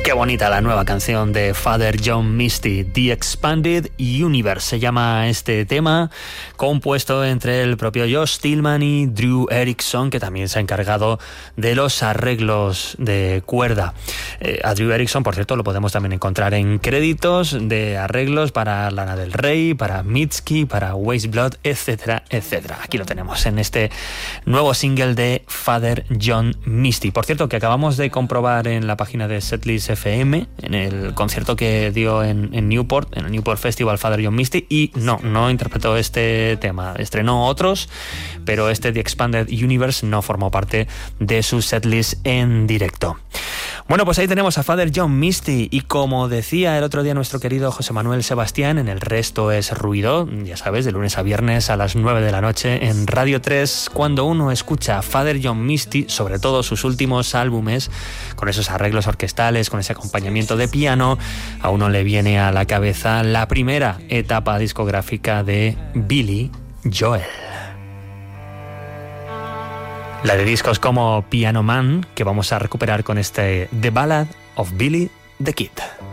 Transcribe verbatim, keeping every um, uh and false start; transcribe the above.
Qué bonita la nueva canción de Father John Misty, The Expanded Universe se llama este tema, compuesto entre el propio Josh Stillman y Drew Erickson, que también se ha encargado de los arreglos de cuerda. Eh, a Drew Erickson, por cierto, lo podemos también encontrar en créditos de arreglos para Lana del Rey, para Mitski, para Waste Blood, etcétera, etcétera. Aquí lo tenemos en este nuevo single de Father John Misty. Por cierto, que acabamos de comprobar en la página de Setlist F M, en el concierto que dio en, en Newport, en el Newport Festival, Father John Misty, y no, no interpretó este tema, estrenó otros, pero este The Expanded Universe no formó parte de su setlist en directo. Bueno, pues ahí tenemos a Father John Misty, y como decía el otro día nuestro querido José Manuel Sebastián, en El Resto es Ruido, ya sabes, de lunes a viernes a las nueve de la noche en Radio tres, cuando uno escucha a Father John Misty, sobre todo sus últimos álbumes, con esos arreglos orquestales, con ese acompañamiento de piano, a uno le viene a la cabeza la primera etapa discográfica de Billy Joel. La de discos como Piano Man, que vamos a recuperar con este The Ballad of Billy the Kid.